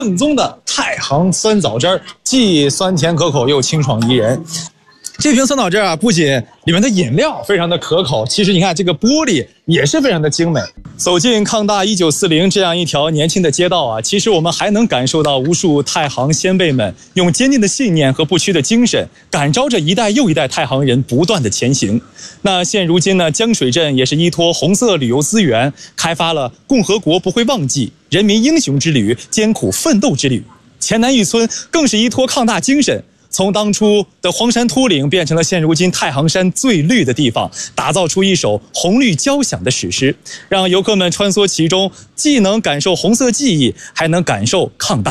正宗的太行酸枣汁儿，既酸甜可口又清爽宜人。这瓶酸枣汁啊，不仅里面的饮料非常的可口，其实你看这个玻璃也是非常的精美。走进抗大1940这样一条年轻的街道啊，其实我们还能感受到无数太行先辈们用坚定的信念和不屈的精神，感召着一代又一代太行人不断的前行。那现如今呢，江水镇也是依托红色旅游资源，开发了共和国不会忘记、人民英雄之旅、艰苦奋斗之旅。黔南峪村更是依托抗大精神，从当初的荒山秃岭变成了现如今太行山最绿的地方，打造出一首红绿交响的史诗，让游客们穿梭其中，既能感受红色记忆，还能感受抗大。